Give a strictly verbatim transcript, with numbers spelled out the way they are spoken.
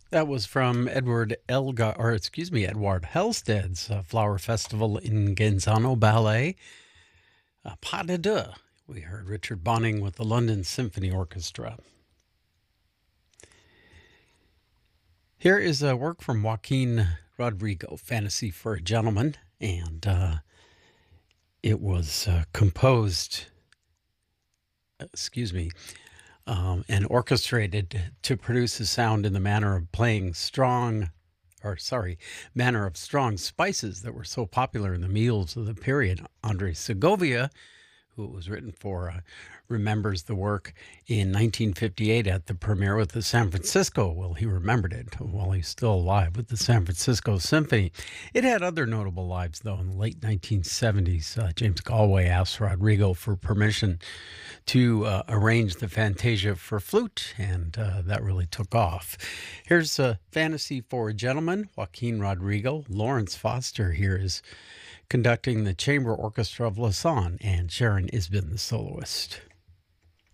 That was from Edward Elgar, or excuse me, Edward Halstead's uh, Flower Festival in Genzano Ballet. Uh, Pas de deux. We heard Richard Bonning with the London Symphony Orchestra. Here is a work from Joaquin Rodrigo, Fantasy for a Gentleman, and uh, it was uh, composed, excuse me, um, and orchestrated to produce a sound in the manner of playing strong, or sorry, manner of strong spices that were so popular in the meals of the period. Andre Segovia, who it was written for, uh, remembers the work in nineteen fifty-eight at the premiere with the San Francisco. Well, he remembered it while he's still alive with the San Francisco Symphony. It had other notable lives, though. In the late nineteen seventies, uh, James Galway asked Rodrigo for permission to uh, arrange the Fantasia for flute, and uh, that really took off. Here's a Fantasy for a Gentleman, Joaquin Rodrigo. Lawrence Foster here is conducting the Chamber Orchestra of Lausanne, and Sharon Isbin, the soloist.